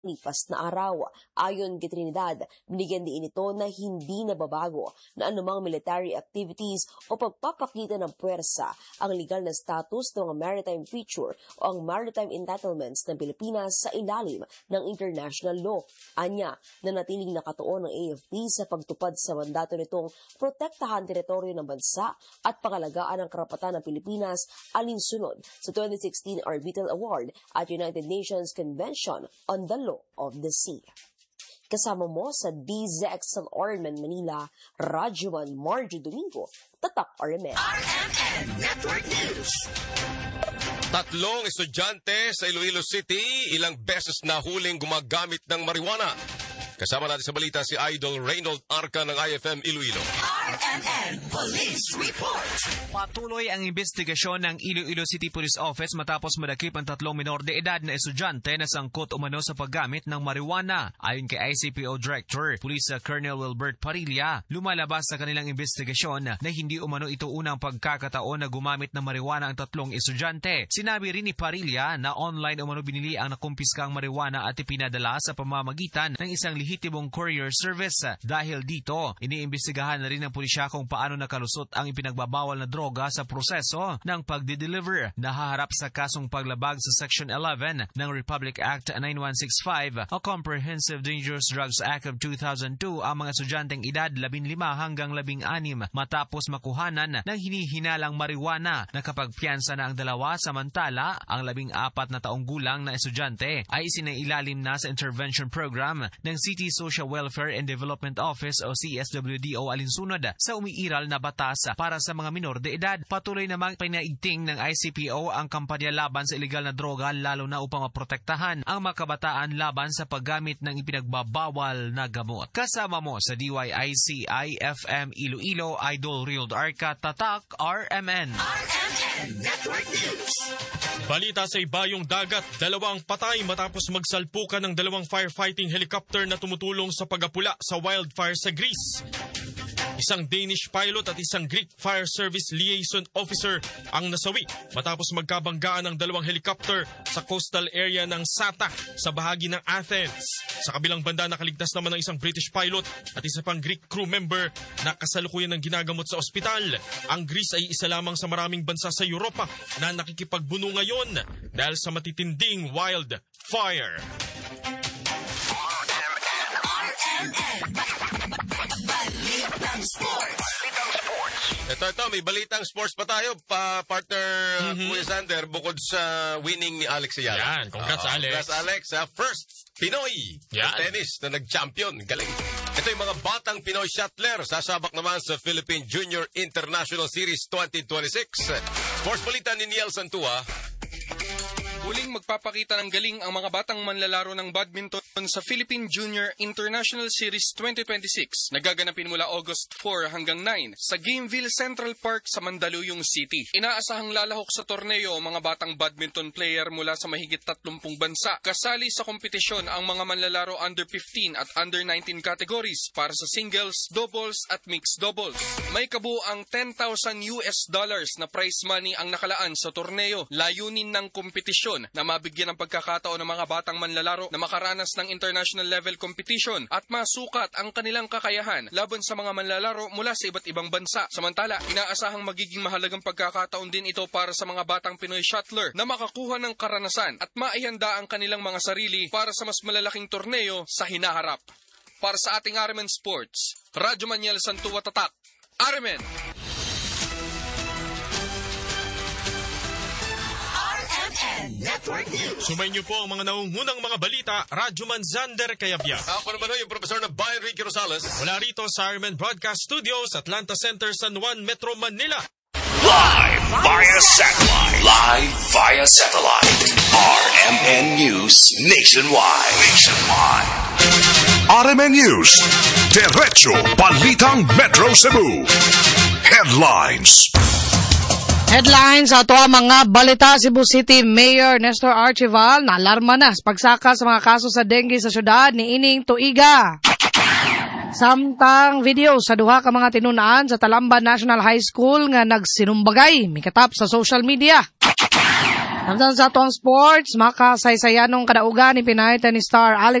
lipas na araw. Ayon kay Trinidad, binigyan din ito na hindi nababago na anumang military activities o pagpapakita ng puwersa ang legal na status ng mga maritime feature o ang maritime entitlements ng Pilipinas sa ilalim ng international law. Anya, nanatiling nakatuon ng AFP sa pagtupad sa mandato nitong protektahan teritoryo ng bansa at pangalagaan ng karapatan ng Pilipinas alinsunod sa 2016 Arbitral Award at United Nations Convention on the Law of the Sea. Kasama mo sa DZXL RMN Manila, Radyoman Marjo Domingo, Tatak RMN. RMN Network News. Tatlong estudyante sa Iloilo City ilang beses na huling gumagamit ng marijuana. Kasama natin sa balita si Idol Reynold Arca ng IFM Iloilo. RMN Police Report. Patuloy ang investigasyon ng Iloilo City Police Office matapos madakip ang tatlong minor de edad na estudyante na sangkot umano sa paggamit ng marijuana. Ayon kay ICPO Director, Police Colonel Wilbert Parilla, lumalabas sa kanilang investigasyon na hindi umano ito unang pagkakataon na gumamit ng marijuana ang tatlong estudyante. Sinabi rin ni Parilla na online umano binili ang nakumpiskang marijuana at ipinadala sa pamamagitan ng isang lehitimong courier service. Dahil dito, iniimbestigahan na rin ng pulisya kung paano nakalusot ang ipinagbabawal na droga sa proseso ng pagdi-deliver. Nahaharap sa kasong paglabag sa Section 11 ng Republic Act 9165 o Comprehensive Dangerous Drugs Act of 2002 ang mga estudyanteng edad 15 hanggang 16 matapos makuhanan ng hinihinalang marijuana. Nakapagpiyansa na ang dalawa, samantala ang 14 na taong gulang na estudyante ay isinailalim na sa intervention program ng City Social Welfare and Development Office o CSWDO alinsunod sa umiiral na batas para sa mga minor de edad. Patuloy namang pinaigting ng ICPO ang kampanya laban sa ilegal na droga lalo na upang maprotektahan ang mga kabataan laban sa paggamit ng ipinagbabawal na gamot. Kasama mo sa DYIC IFM Iloilo, Idol Reynold Arca, Tatak RMN. RMN Network News. Balita sa ibayong dagat, dalawang patay matapos magsalpukan ng dalawang firefighting helicopter na tumutulong sa pag-apula sa wildfire sa Greece. Isang Danish pilot at isang Greek Fire Service Liaison Officer ang nasawi matapos magkabanggaan ng dalawang helicopter sa coastal area ng Sata sa bahagi ng Athens. Sa kabilang banda, nakaligtas naman ng isang British pilot at isa pang Greek crew member na kasalukuyan ng ginagamot sa ospital. Ang Greece ay isa lamang sa maraming bansa sa Europa na nakikipagbuno ngayon dahil sa matitinding wildfire. Ito, may balitang sports pa tayo, partner Kuya Sander, bukod sa winning ni Alex Ayala. Yan, congrats Alex. Congrats Alex, first Pinoy ng tennis na nag-champion. Galing. Ito yung mga batang Pinoy shuttler, sasabak naman sa Philippine Junior International Series 2026. Sports balita ni Niel Santua. Huling magpapakita ng galing ang mga batang manlalaro ng badminton sa Philippine Junior International Series 2026 na gaganapin mula August 4 hanggang 9 sa Gameville Central Park sa Mandaluyong City. Inaasahang lalahok sa torneo ang mga batang badminton player mula sa mahigit 30 bansa. Kasali sa kompetisyon ang mga manlalaro under 15 at under 19 categories para sa singles, doubles at mixed doubles. May kabuang $10,000 na prize money ang nakalaan sa torneo. Layunin ng kompetisyon na mabigyan ng pagkakataon ng mga batang manlalaro na makaranas ng international level competition at masukat ang kanilang kakayahan laban sa mga manlalaro mula sa iba't ibang bansa. Samantala, inaasahang magiging mahalagang pagkakataon din ito para sa mga batang Pinoy shuttler na makakuha ng karanasan at maihanda ang kanilang mga sarili para sa mas malalaking torneo sa hinaharap. Para sa ating RMN Sports, Radyo Maniel Santua Tatak, RMN! Network News. Sumayin niyo po ang mga naungunang mga balita, Radyoman Zander Kayabya. Ako naman yung Professor na Brian Ricky Rosales. Mula rito sa RMN Broadcast Studios, Atlanta Center, San Juan, Metro Manila. Live via satellite. RMN News Nationwide. RMN News. Diretso Balitang Metro Cebu. Headlines. Headlines ato ang mga balita. Cebu City Mayor Nestor Archival naalarma na sa pagsaka sa mga kaso sa dengue sa syudad ni ining tuiga. Samtang video sa duha ka mga tinunaan sa Talamban National High School nga nagsinumbagay mikatap sa social media. Samtang sa atong sports, makasaysayanong kadaugan ni pinahita ni star Alex